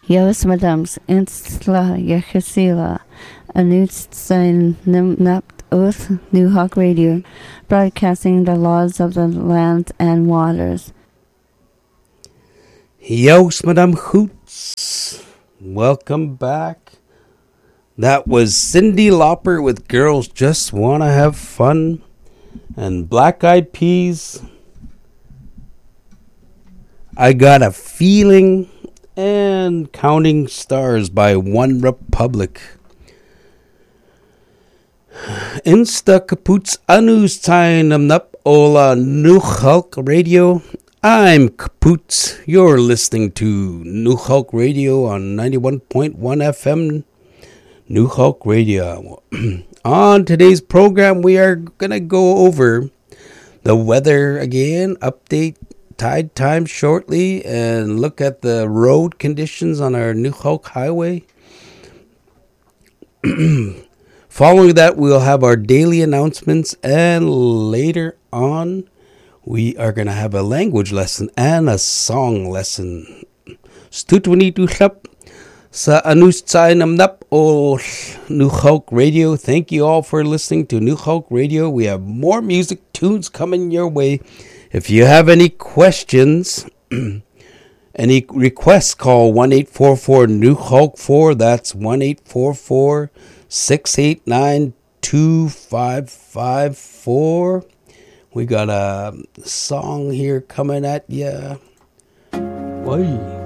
Jos madams insla yechesila, anut sein napt uth New Hawk Radio, broadcasting the laws of the land and waters. Yos Madam Hoots, welcome back. That was Cyndi Lauper with Girls Just Wanna Have Fun, and Black Eyed Peas, I Got a Feeling, and Counting Stars by One Republic. Insta kaputs anus time nap ola New Hulk Radio. I'm Kapoots. You're listening to New Hulk Radio on 91.1 FM. New Hulk Radio. On today's program, we are going to go over the weather again, update tide time shortly, and look at the road conditions on our New Hulk Highway. Following that, we'll have our daily announcements, and later on, we are going to have a language lesson and a song lesson. Stutwanitusap sa anus namnap o New Hulk Radio. Thank you all for listening to New Hulk Radio. We have more music tunes coming your way. If you have any questions, any requests, call 1-844-NEW-HULK-4. That's 1-844-689-2554. We got a song here coming at ya. Why?